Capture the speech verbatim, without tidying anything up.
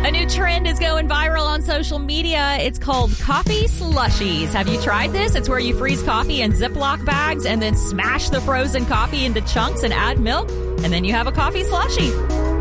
A new trend is going viral on social media. It's called coffee slushies. Have you tried this? It's where you freeze coffee in Ziploc bags and then smash the frozen coffee into chunks and add milk, and then you have a coffee slushie.